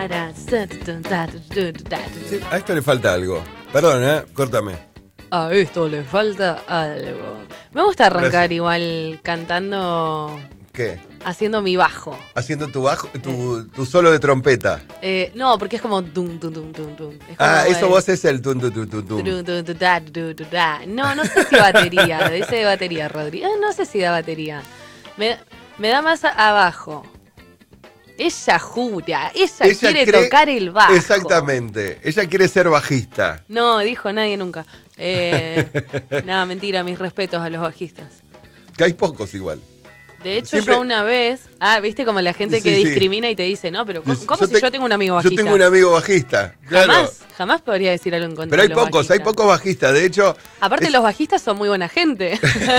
Sí, a esto le falta algo. Perdón, córtame. A esto le falta algo. Me gusta arrancar Gracias. Igual cantando, ¿Qué? haciendo mi bajo. Haciendo tu bajo, tu solo de trompeta. No, porque es como tum, tum, tum, tum, tum. Es como Eso vos es el tum, tum, tum, tum, tum. No, no sé si batería. Dice de batería, Rodri. No sé si da batería. Me da más abajo. Ella jura, ella quiere cree- tocar el bajo. Exactamente. Ella quiere ser bajista. No, dijo nadie nunca. Nada, mentira, mis respetos a los bajistas. Que hay pocos igual. De hecho, Siempre- yo una vez... viste como la gente que Sí, sí. discrimina y te dice, no, pero ¿cómo si te- yo tengo un amigo bajista? Yo tengo un amigo bajista. Claro. Jamás podría decir algo en contra Pero hay de los pocos bajistas. bajistas. De hecho, Aparte, los bajistas son muy buena gente.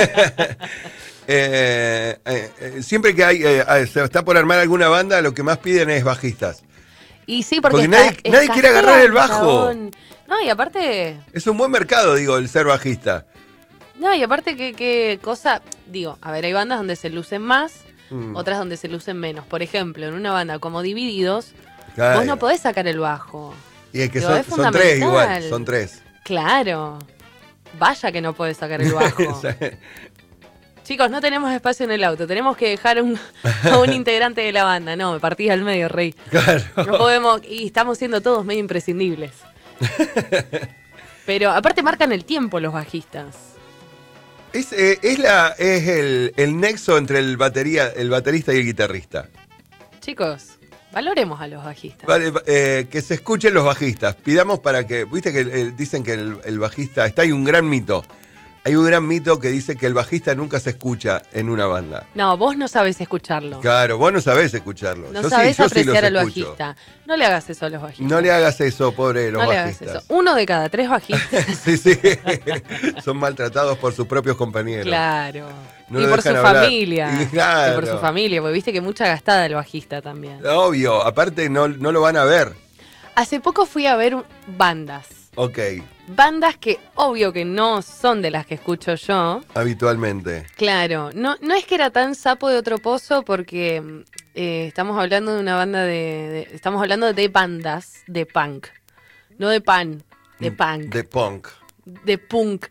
siempre que se está por armar alguna banda, lo que más piden es bajistas. Y sí, porque Nadie quiere agarrar el bajo. chabón. No, y aparte... Es un buen mercado, digo, el ser bajista. No, y aparte qué cosa... Digo, a ver, hay bandas donde se lucen más, Mm. otras donde se lucen menos. Por ejemplo, en una banda como Divididos, Claro. vos no podés sacar el bajo. Y es que Digo, es son tres igual, fundamental. son tres. Claro. Vaya que no podés sacar el bajo. Chicos, no tenemos espacio en el auto. Tenemos que dejar a un integrante de la banda. No, me partís al medio, rey. Claro. No podemos... Y estamos siendo todos medio imprescindibles. Pero aparte marcan el tiempo los bajistas. Es el nexo entre el baterista y el guitarrista. Chicos, valoremos a los bajistas. Vale, que se escuchen los bajistas. Pidamos para que, viste que dicen que el bajista, hay un gran mito. Hay un gran mito que dice que el bajista nunca se escucha en una banda. No, vos no sabés escucharlo. Claro, vos no sabés escucharlo. No Yo sabés sí, yo sí apreciar los al escucho. bajista. No le hagas eso a los bajistas. No le hagas eso, pobre los No le hagas bajistas. eso. 1 de cada 3 bajistas. Sí, sí. Son maltratados por sus propios compañeros. Claro. No y lo por su dejan hablar. familia. Y claro. Y por su familia, porque viste que mucha gastada el bajista también. Obvio, aparte no lo van a ver. Hace poco fui a ver bandas. Ok, Bandas que obvio que no son de las que escucho yo. habitualmente. Claro, no es que era tan sapo de otro pozo porque estamos hablando de una banda estamos hablando de bandas de punk. No de pan, de punk. De punk. De punk.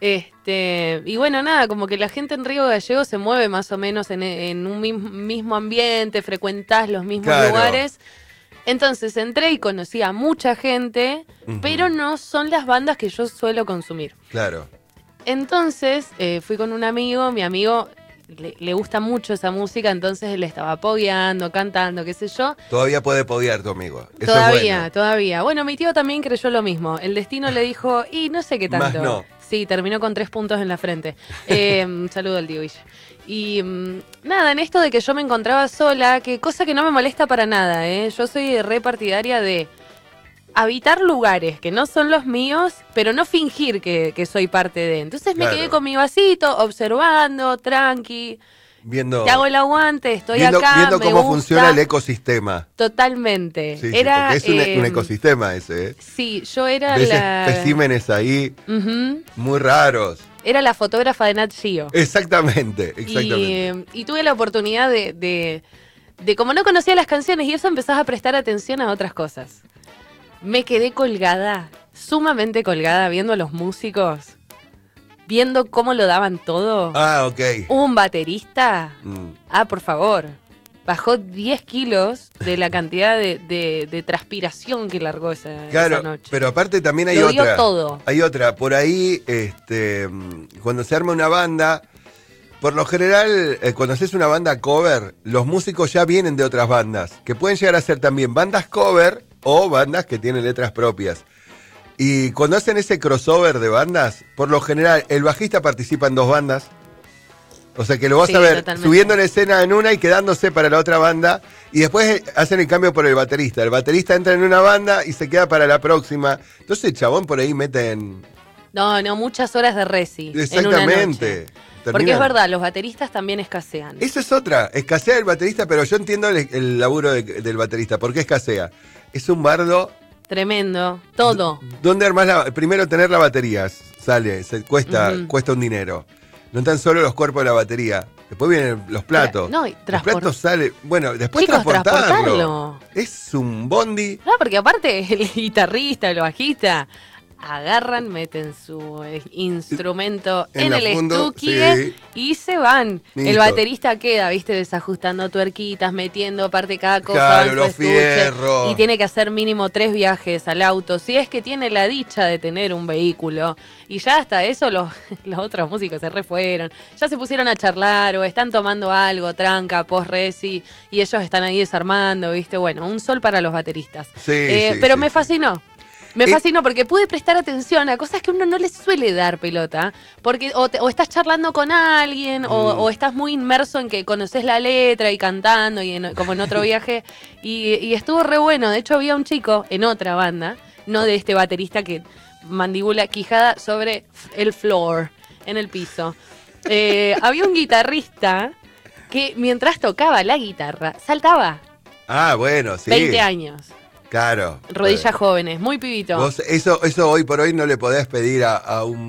Y bueno, nada, como que la gente en Río Gallegos se mueve más o menos en un mismo ambiente, frecuentás los mismos Claro. lugares. Entonces entré y conocí a mucha gente, Ujú. pero no son las bandas que yo suelo consumir. Claro. Entonces fui con un amigo, mi amigo le gusta mucho esa música, entonces él estaba pogueando, cantando, qué sé yo. Todavía puede podiar tu amigo. Eso Todavía, es bueno. todavía. Bueno, mi tío también creyó lo mismo. El destino le dijo, y no sé qué Más tanto. no. Sí, terminó con 3 puntos en la frente. Un saludo al tío Villa. Y nada, en esto de que yo me encontraba sola, que cosa que no me molesta para nada, ¿eh? Yo soy re partidaria de habitar lugares que no son los míos, pero no fingir que soy parte de. Entonces me Claro. quedé con mi vasito, observando, tranqui. Viendo, Te hago el aguante, estoy viendo acá, viendo me cómo gusta. funciona el ecosistema. Totalmente. Sí, sí, Era, porque es un ecosistema ese, ¿eh? Sí, yo era Ves la... especímenes ahí Ujú. muy raros. Era la fotógrafa de Nat Geo. Exactamente, exactamente. Y tuve la oportunidad de como no conocía las canciones y eso empezás a prestar atención a otras cosas. Me quedé colgada, sumamente colgada, viendo a los músicos, viendo cómo lo daban todo. Ah, ok. Un baterista, Mm. por favor, bajó 10 kilos de la cantidad de transpiración que largó esa Claro, noche. pero aparte también hay Lo dio otra. todo. Hay otra. Por ahí, cuando se arma una banda, por lo general, cuando haces una banda cover, los músicos ya vienen de otras bandas, que pueden llegar a ser también bandas cover o bandas que tienen letras propias. Y cuando hacen ese crossover de bandas, por lo general, el bajista participa en 2 bandas. O sea que lo vas Sí, a ver totalmente. subiendo en escena en una y quedándose para la otra banda. Y después hacen el cambio por el baterista. El baterista entra en una banda y se queda para la próxima. Entonces el chabón por ahí mete en... No, muchas horas de reci. En una Exactamente. noche. Porque Termina- es verdad, los bateristas también escasean. Esa es otra. Escasea el baterista, pero yo entiendo el laburo del baterista. ¿Por qué escasea? Es un bardo. Tremendo. Todo. ¿Dónde armás primero tener la batería? Cuesta Ujú. cuesta un dinero. No tan solo los cuerpos de la batería. Después vienen los platos. No, y los platos salen. Bueno, después Chicos, transportarlo. Es un bondi. No, porque aparte el guitarrista, el bajista, agarran, meten su instrumento en el estuqui y se van. Listo. El baterista queda, viste, desajustando tuerquitas, metiendo aparte cada cosa. Claro, los fierros. Y tiene que hacer mínimo 3 viajes al auto, si es que tiene la dicha de tener un vehículo. Y ya hasta eso los otros músicos se refueron. Ya se pusieron a charlar o están tomando algo, tranca, post-reci, y ellos están ahí desarmando, viste. Bueno, un sol para los bateristas. Pero me fascinó. Me fascinó porque pude prestar atención a cosas que uno no le suele dar pelota. Porque o estás charlando con alguien o estás muy inmerso en que conoces la letra y cantando y como en otro viaje. Y estuvo re bueno. De hecho, había un chico en otra banda, no de este baterista que mandíbula quijada sobre el floor, en el piso. Había un guitarrista que mientras tocaba la guitarra saltaba. Ah, bueno, sí. 20 años. Claro. Rodillas jóvenes, muy pibito. Vos, eso hoy por hoy no le podés pedir a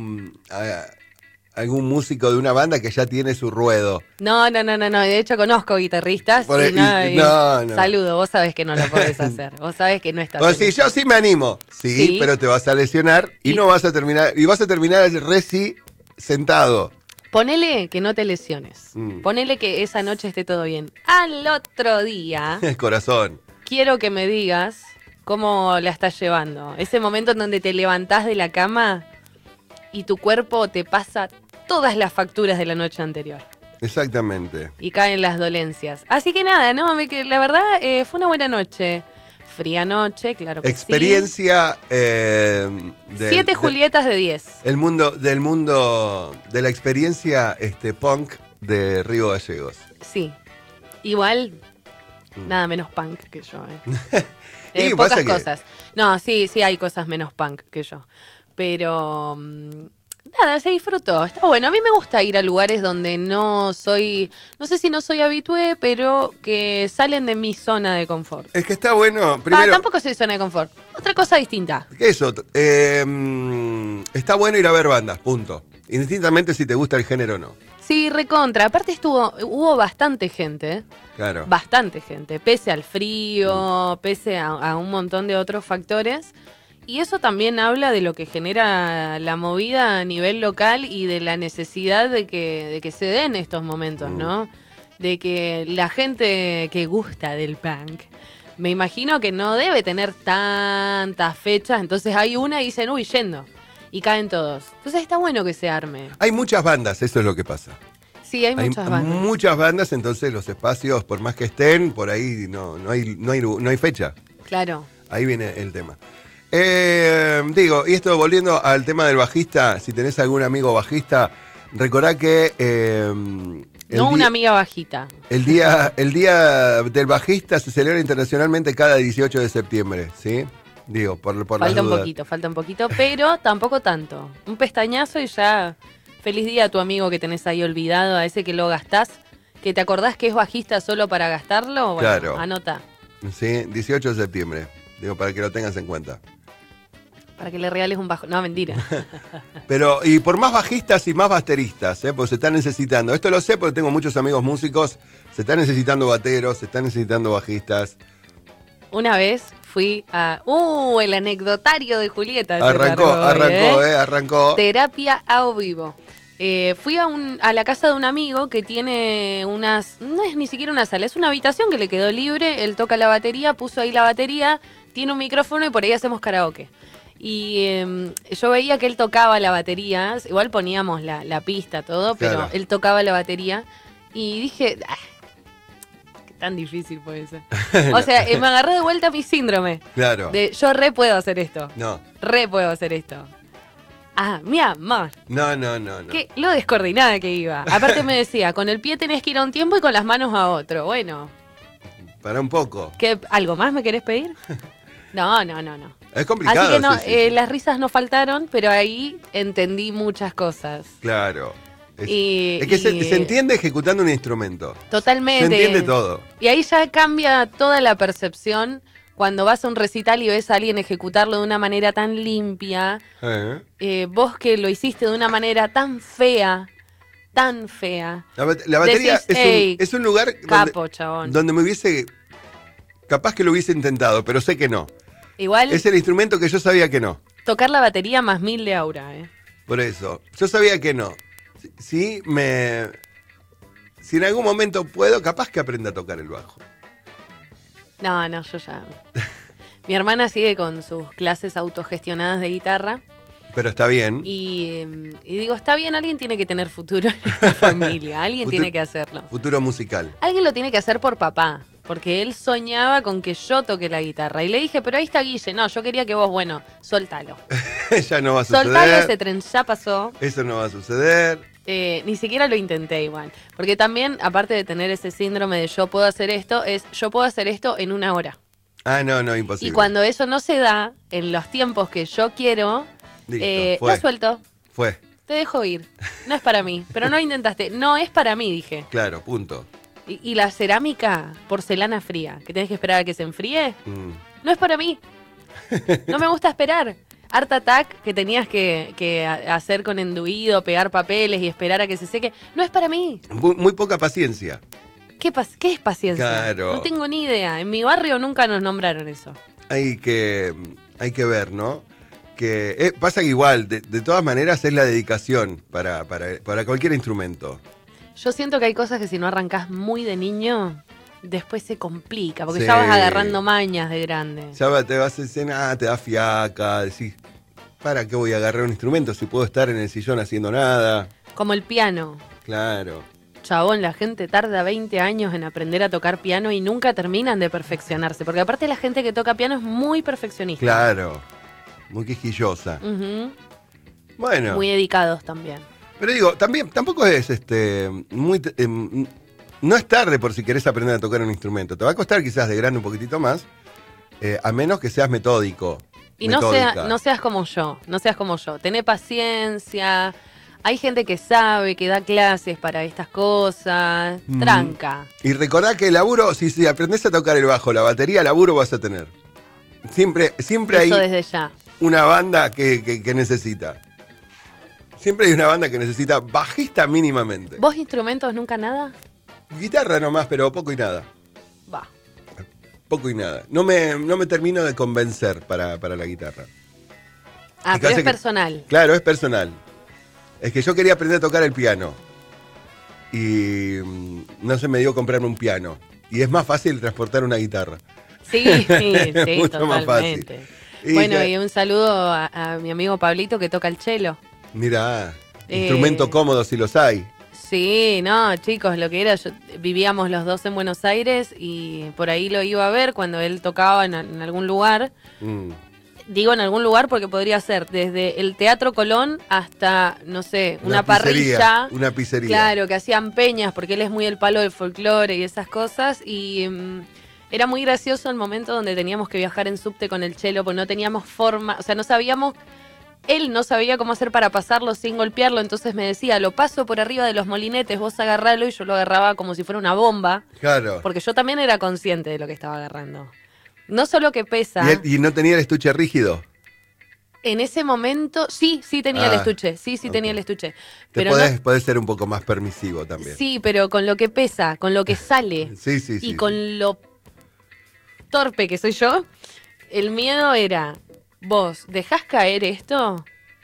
algún músico de una banda que ya tiene su ruedo. No. De hecho, conozco guitarristas. Saludo, vos sabés que no lo podés hacer. Vos sabés que no estás. Pues sí, yo sí me animo. Sí, pero te vas a lesionar y no vas a terminar. Y vas a terminar el reci sentado. Ponele que no te lesiones. Ponele que esa noche esté todo bien. Al otro día. El corazón. Quiero que me digas cómo la estás llevando. Ese momento en donde te levantás de la cama y tu cuerpo te pasa todas las facturas de la noche anterior. Exactamente. Y caen las dolencias. Así que nada, ¿no? La verdad fue una buena noche. Fría noche, claro que Experiencia, sí. 7 Julietas de 10. Del mundo de la experiencia punk de Río Gallegos. Sí. Igual, nada menos punk que yo. Y pocas cosas. No, sí hay cosas menos punk que yo. Pero nada, se disfrutó. Está bueno. A mí me gusta ir a lugares donde no sé si no soy habitué, pero que salen de mi zona de confort. Es que está bueno. Primero, tampoco soy zona de confort. Otra cosa distinta. Eso. Está bueno ir a ver bandas, punto. Indistintamente si te gusta el género o no. Sí, recontra. Aparte hubo bastante gente. Claro. Bastante gente. Pese al frío, pese a un montón de otros factores. Y eso también habla de lo que genera la movida a nivel local y de la necesidad de que se den estos momentos, ¿no? De que la gente que gusta del punk, me imagino que no debe tener tantas fechas, entonces hay una y dicen, uy, yendo. Y caen todos. Entonces está bueno que se arme. Hay muchas bandas, eso es lo que pasa. Sí, hay muchas bandas. Muchas bandas, entonces los espacios, por más que estén, por ahí no hay fecha. Claro. Ahí viene el tema. Y esto volviendo al tema del bajista, si tenés algún amigo bajista, recordá que una amiga bajita. El día del bajista se celebra internacionalmente cada 18 de septiembre, ¿sí? Digo, por falta un poquito, pero tampoco tanto. Un pestañazo y ya. Feliz día a tu amigo que tenés ahí olvidado, a ese que lo gastás, que te acordás que es bajista solo para gastarlo. Bueno, claro. Anota. Sí, 18 de septiembre. Digo, para que lo tengas en cuenta. Para que le regales un bajo. No, mentira. Pero, y por más bajistas y más bateristas, porque se están necesitando. Esto lo sé porque tengo muchos amigos músicos. Se están necesitando bateros, se están necesitando bajistas. Una vez fui a... el anecdotario de Julieta. Arrancó. Terapia a vivo. Fui a la casa de un amigo que tiene no es ni siquiera una sala, es una habitación que le quedó libre. Él toca la batería, puso ahí la batería, tiene un micrófono y por ahí hacemos karaoke. Y yo veía que él tocaba la batería, igual poníamos la pista, todo, pero claro, él tocaba la batería y dije... tan difícil puede ser. O sea, me agarró de vuelta mi síndrome. Claro. De yo puedo hacer esto. No. Puedo hacer esto. Ah, mi amor. No. Que lo descoordinada que iba. Aparte me decía, con el pie tenés que ir a un tiempo y con las manos a otro. Bueno. Para un poco. ¿Algo más me querés pedir? No. Es complicado. Así que no, sí. Las risas no faltaron, pero ahí entendí muchas cosas. Claro. Es que se entiende ejecutando un instrumento. Totalmente. Se entiende todo. Y ahí ya cambia toda la percepción cuando vas a un recital y ves a alguien ejecutarlo de una manera tan limpia. Vos que lo hiciste de una manera tan fea, tan fea. La batería Decís, es un lugar capo, chabón. donde me hubiese... Capaz que lo hubiese intentado, pero sé que no. Igual, Es el instrumento que yo sabía que no. tocar la batería más 1000 de aura, Por eso. Yo sabía que no. Si en algún momento puedo, capaz que aprenda a tocar el bajo. No, yo ya... Mi hermana sigue con sus clases autogestionadas de guitarra. Pero está bien. Y digo, está bien, alguien tiene que tener futuro en esta familia. Alguien tiene que hacerlo. Futuro musical. Alguien lo tiene que hacer por papá. Porque él soñaba con que yo toque la guitarra. Y le dije, pero ahí está Guille. No, yo quería que vos, bueno, soltalo. Ya no va a suceder. Soltalo, ese tren ya pasó. Eso no va a suceder. Ni siquiera lo intenté igual. Porque también, aparte de tener ese síndrome de yo puedo hacer esto, yo puedo hacer esto en 1 hora. Ah, no, imposible. Y cuando eso no se da, en los tiempos que yo quiero, Listo, lo suelto. Fue. Te dejo ir. No es para mí. Pero no intentaste. No es para mí, dije. Claro, punto. Y la cerámica, porcelana fría, que tenés que esperar a que se enfríe, no es para mí. No me gusta esperar. Art Attack, que tenías que hacer con enduido, pegar papeles y esperar a que se seque, no es para mí. Muy poca paciencia. ¿Qué es paciencia? Claro. No tengo ni idea. En mi barrio nunca nos nombraron eso. Hay que ver, ¿no? Que pasa que igual, de todas maneras, es la dedicación para cualquier instrumento. Yo siento que hay cosas que si no arrancás muy de niño, después se complica, porque Sí. ya vas agarrando mañas de grande. Ya te vas a escena, te da fiaca, decís, ¿para qué voy a agarrar un instrumento si puedo estar en el sillón haciendo nada? Como el piano. Claro. Chabón, la gente tarda 20 años en aprender a tocar piano y nunca terminan de perfeccionarse, porque aparte la gente que toca piano es muy perfeccionista. Claro. Muy quisquillosa. Ujú. Bueno. Muy dedicados también. Pero digo, tampoco es muy... no es tarde por si querés aprender a tocar un instrumento. Te va a costar quizás de grande un poquitito más, a menos que seas metódico. Y metódica. no seas como yo, no seas como yo. Tené paciencia. Hay gente que sabe, que da clases para estas cosas. Tranca. Y recordá que el laburo, si aprendés a tocar el bajo, la batería, laburo vas a tener. Siempre hay Eso desde ya. una banda que necesita. Siempre hay una banda que necesita bajista mínimamente. ¿Vos instrumentos nunca nada? Guitarra nomás, pero poco y nada. Va. Poco y nada. No me termino de convencer para la guitarra. Ah, Me pero parece es que- personal. Claro, es personal. Es que yo quería aprender a tocar el piano. Y no se me dio comprarme un piano. Y es más fácil transportar una guitarra. Sí, Mucho más totalmente. Y Bueno, que- y un saludo a mi amigo Pablito que toca el cello. Mirá, instrumento cómodo si los hay. Sí, no, chicos, lo que era, vivíamos los dos en Buenos Aires y por ahí lo iba a ver cuando él tocaba en algún lugar. Mm. Digo en algún lugar porque podría ser desde el Teatro Colón hasta, no sé, una pizzería, parrilla. Una pizzería. Claro, que hacían peñas porque él es muy el palo del folclore y esas cosas. Y era muy gracioso el momento donde teníamos que viajar en subte con el cello porque no teníamos forma, o sea, no sabíamos... Él no sabía cómo hacer para pasarlo sin golpearlo, entonces me decía, lo paso por arriba de los molinetes, vos agarralo, y yo lo agarraba como si fuera una bomba, Claro. porque yo también era consciente de lo que estaba agarrando. No solo que pesa, ¿Y no tenía el estuche rígido? en ese momento, sí tenía el estuche, sí ok. tenía el estuche. Te Pero podés ser un poco más permisivo también. sí, pero con lo que pesa, con lo que sale, Sí, y con lo torpe que soy yo, el miedo era... Vos, ¿dejás caer esto?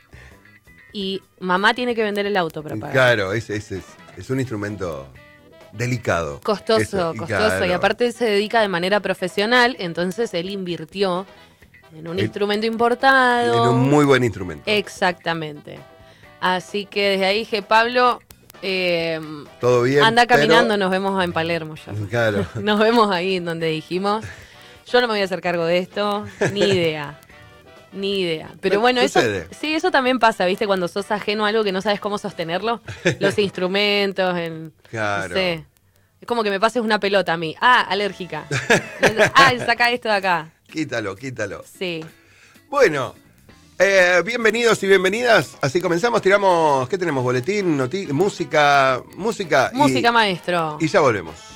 Y mamá tiene que vender el auto para pagar. Claro, es un instrumento delicado. Costoso, Eso, costoso. Y aparte se dedica de manera profesional, entonces él invirtió en un instrumento importado. En un muy buen instrumento. Exactamente. Así que desde ahí dije, Pablo, Todo bien. anda caminando, pero- nos vemos en Palermo ya. Claro. Nos vemos ahí en donde dijimos. Yo no me voy a hacer cargo de esto, ni idea. Ni idea. Pero bueno, Sucede. eso también pasa, ¿viste? Cuando sos ajeno a algo que no sabes cómo sostenerlo. Los instrumentos, Claro. no sé. Es como que me pases una pelota a mí. Ah, alérgica. Saca esto de acá. Quítalo. Sí. Bueno, bienvenidos y bienvenidas. Así comenzamos, tiramos, ¿qué tenemos? Boletín, música. Música, maestro. Y ya volvemos.